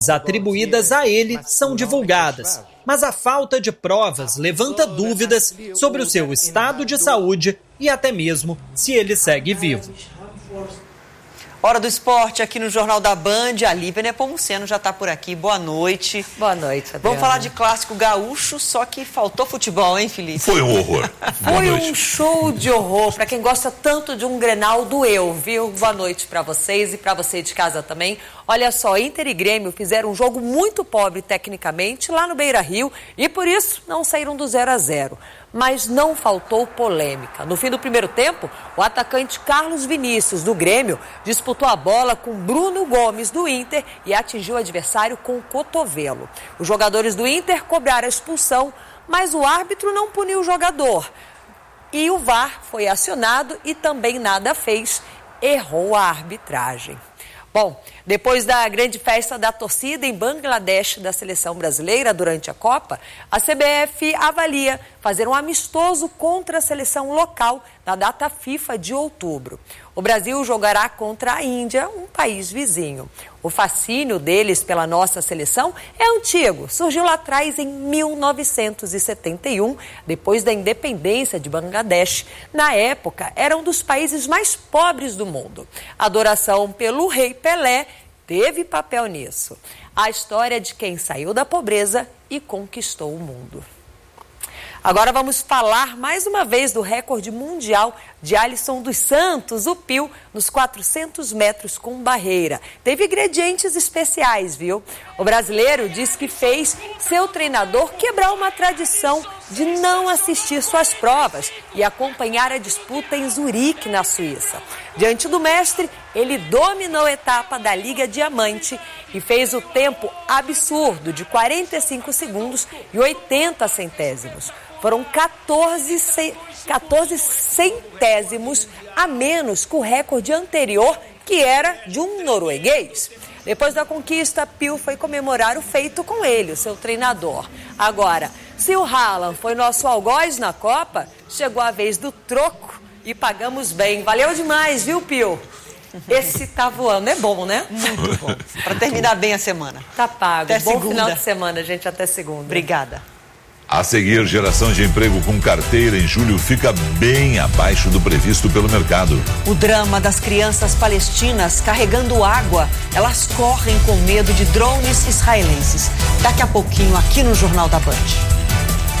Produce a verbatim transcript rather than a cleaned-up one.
atribuídas a ele são divulgadas, mas a falta de provas levanta dúvidas sobre o seu estado de saúde e até mesmo se ele segue vivo. Hora do esporte aqui no Jornal da Band. A Lívia Nepomuceno já está por aqui. Boa noite. Boa noite, Adriana. Vamos falar de clássico gaúcho, só que faltou futebol, hein, Felipe? Foi um horror. Foi um show de horror. Para quem gosta tanto de um Grenal, doeu, viu? Boa noite para vocês e para você de casa também. Olha só, Inter e Grêmio fizeram um jogo muito pobre tecnicamente lá no Beira-Rio e por isso não saíram do zero a zero. Mas não faltou polêmica. No fim do primeiro tempo, o atacante Carlos Vinícius, do Grêmio, disputou a bola com Bruno Gomes, do Inter, e atingiu o adversário com o cotovelo. Os jogadores do Inter cobraram a expulsão, mas o árbitro não puniu o jogador. E o V A R foi acionado e também nada fez, errou a arbitragem. Bom, depois da grande festa da torcida em Bangladesh da seleção brasileira durante a Copa, a C B F avalia fazer um amistoso contra a seleção local na data FIFA de outubro. O Brasil jogará contra a Índia, um país vizinho. O fascínio deles pela nossa seleção é antigo, surgiu lá atrás em mil novecentos e setenta e um, depois da independência de Bangladesh. Na época, era um dos países mais pobres do mundo. A adoração pelo rei Pelé teve papel nisso. A história de quem saiu da pobreza e conquistou o mundo. Agora vamos falar mais uma vez do recorde mundial de Alisson dos Santos, o Pio, nos quatrocentos metros com barreira. Teve ingredientes especiais, viu? O brasileiro diz que fez seu treinador quebrar uma tradição de não assistir suas provas e acompanhar a disputa em Zurique, na Suíça. Diante do mestre, ele dominou a etapa da Liga Diamante e fez o tempo absurdo de quarenta e cinco segundos e oitenta centésimos. Foram quatorze centésimos a menos que o recorde anterior, que era de um norueguês. Depois da conquista, Pio foi comemorar o feito com ele, o seu treinador. Agora, se o Haaland foi nosso algoz na Copa, chegou a vez do troco e pagamos bem. Valeu demais, viu, Pio? Esse tá voando, é bom, né? Muito bom. Para terminar bem a semana. Tá pago. Até bom segunda. Final de semana, gente. Até segunda. Obrigada. A seguir, geração de emprego com carteira em julho fica bem abaixo do previsto pelo mercado. O drama das crianças palestinas carregando água. Elas correm com medo de drones israelenses. Daqui a pouquinho aqui no Jornal da Band.